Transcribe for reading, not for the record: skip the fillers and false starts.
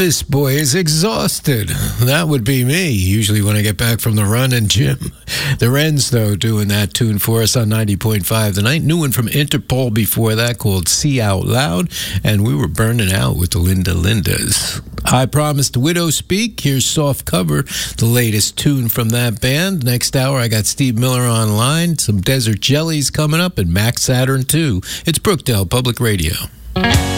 This boy is exhausted. That would be me, usually when I get back from the run and gym. The Wrens, though, doing that tune for us on 90.5 tonight. New one from Interpol before that called See Out Loud. And we were burning out with the Linda Lindas. I Promised Widow Speak. Here's Soft Cover, the latest tune from that band. Next hour, I got Steve Miller online, some Desert Jellies coming up, and Max Saturn 2. It's Brookdale Public Radio.